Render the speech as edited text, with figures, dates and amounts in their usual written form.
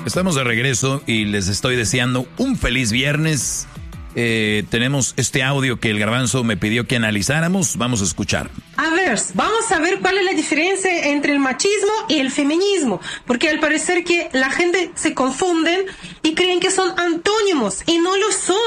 Estamos de regreso y les estoy deseando un feliz viernes. Tenemos este audio que el Garbanzo me pidió que analizáramos. Vamos a escuchar. A ver, vamos a ver cuál es la diferencia entre el machismo y el feminismo, porque al parecer que la gente se confunden y creen que son antónimos y no lo son.